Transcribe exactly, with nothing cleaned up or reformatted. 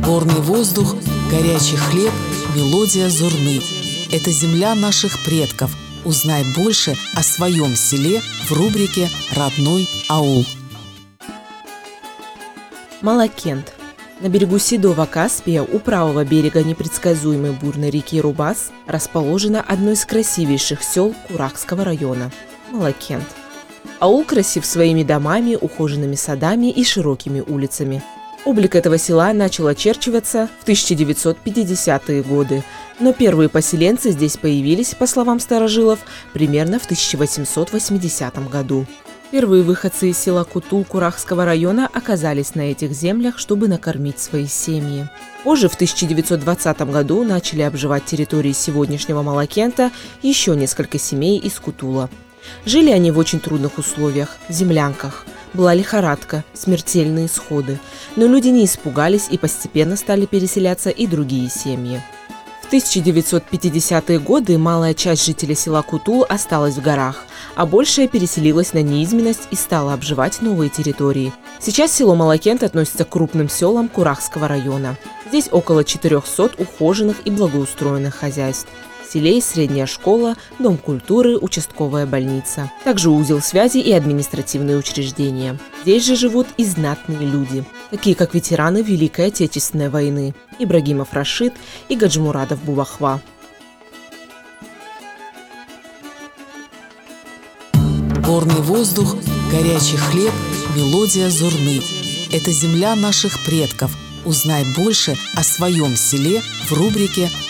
Горный воздух, горячий хлеб, мелодия зурны. Это земля наших предков. Узнай больше о своем селе в рубрике «Родной аул». Малакент. На берегу Седого Каспия у правого берега непредсказуемой бурной реки Рубас расположено одно из красивейших сел Курахского района – Малакент. Аул красив своими домами, ухоженными садами и широкими улицами. Облик этого села начал очерчиваться в тысяча девятьсот пятидесятые годы, но первые поселенцы здесь появились, по словам старожилов, примерно в тысяча восемьсот восьмидесятом году. Первые выходцы из села Кутул Курахского района оказались на этих землях, чтобы накормить свои семьи. Позже, в тысяча девятьсот двадцатом году, начали обживать территории сегодняшнего Малакента еще несколько семей из Кутула. Жили они в очень трудных условиях, в землянках. Была лихорадка, смертельные исходы, но люди не испугались и постепенно стали переселяться и другие семьи. В тысяча девятьсот пятидесятые годы малая часть жителей села Кутул осталась в горах, а большая переселилась на низменность и стала обживать новые территории. Сейчас село Малакент относится к крупным селам Курахского района. Здесь около четырехсот ухоженных и благоустроенных хозяйств. В селе есть средняя школа, дом культуры, участковая больница. Также узел связи и административные учреждения. Здесь же живут и знатные люди, такие как ветераны Великой Отечественной войны Ибрагимов Рашид и Гаджимурадов Бубахва. Горный воздух, горячий хлеб, мелодия зурны. Это земля наших предков. Узнай больше о своем селе в рубрике